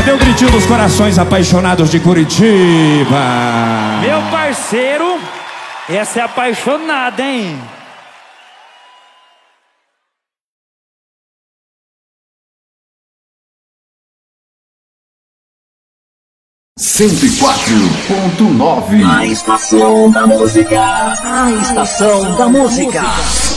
Cadê o gritinho dos corações apaixonados de Curitiba? Meu parceiro, essa é apaixonada, hein? Cento e 104.9. A estação da música. A estação da música.